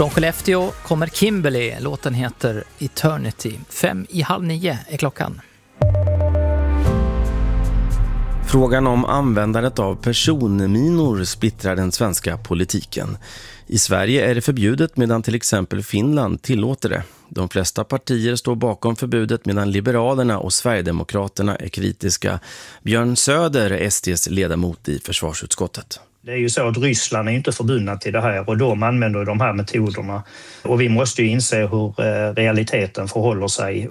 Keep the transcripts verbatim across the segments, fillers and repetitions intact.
Från Skellefteå kommer Kimberly, låten heter Eternity. Fem i halv nio är klockan. Frågan om användandet av personminor splittrar den svenska politiken. I Sverige är det förbjudet medan till exempel Finland tillåter det. De flesta partier står bakom förbudet medan Liberalerna och Sverigedemokraterna är kritiska. Björn Söder är S D:s ledamot i försvarsutskottet. Det är ju så att Ryssland är inte förbundna till det här och de använder de här metoderna. Och vi måste ju inse hur realiteten förhåller sig.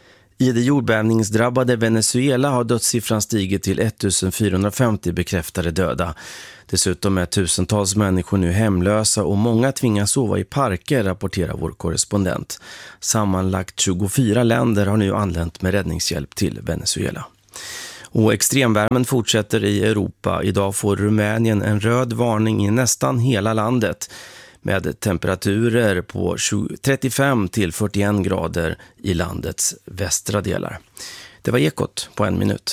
I det jordbävningsdrabbade Venezuela har dödssiffran stigit till ettusendfyrahundrafemtio bekräftade döda. Dessutom är tusentals människor nu hemlösa och många tvingas sova i parker, rapporterar vår korrespondent. Sammanlagt tjugofyra länder har nu anlänt med räddningshjälp till Venezuela. Och extremvärmen fortsätter i Europa. Idag får Rumänien en röd varning i nästan hela landet med temperaturer på trettiofem till fyrtioen grader i landets västra delar. Det var Ekot på en minut.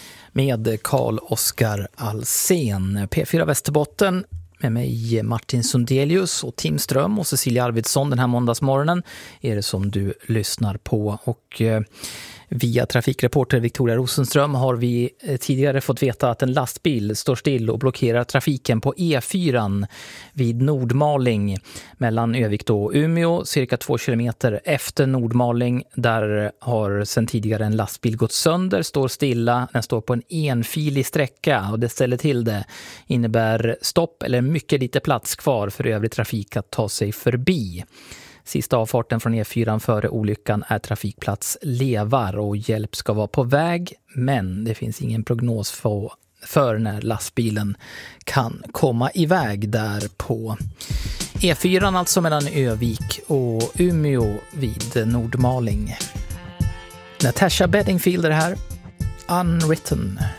Med Carl-Oskar Alsen, P fyra Västerbotten, med mig Martin Sundelius och Tim Ström och Cecilia Arvidsson den här måndagsmorgonen är det som du lyssnar på. Och eh, via trafikreporter Victoria Rosenström har vi tidigare fått veta att en lastbil står still och blockerar trafiken på E fyra vid Nordmaling mellan Övik och Umeå, cirka två kilometer efter Nordmaling. Där har sedan tidigare en lastbil gått sönder, står stilla. Den står på en enfilig sträcka och det ställer till det. Innebär stopp eller mycket lite plats kvar för övrig trafik att ta sig förbi. Sista avfarten från E fyra före olyckan är trafikplats Levar och hjälp ska vara på väg, men det finns ingen prognos för, för när lastbilen kan komma iväg där på E fyra, alltså mellan Övik och Umeå vid Nordmaling. Natasha Bedingfield är här, Unwritten.